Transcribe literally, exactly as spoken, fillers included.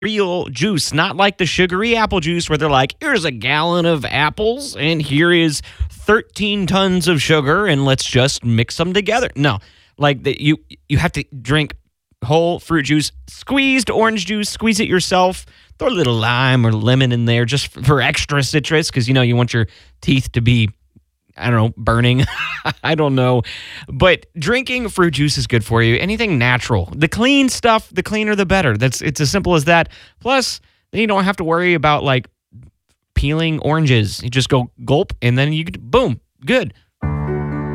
real juice, not like the sugary apple juice where they're like, here's a gallon of apples and here is thirteen tons of sugar and let's just mix them together. No, like the, you you have to drink whole fruit juice, squeezed orange juice, squeeze it yourself, throw a little lime or lemon in there just for extra citrus because, you know, you want your teeth to be, I don't know, burning. I don't know. But drinking fruit juice is good for you. Anything natural. The clean stuff, the cleaner the better. That's It's as simple as that. Plus, then you don't have to worry about, like, peeling oranges. You just go gulp, and then you, boom, good.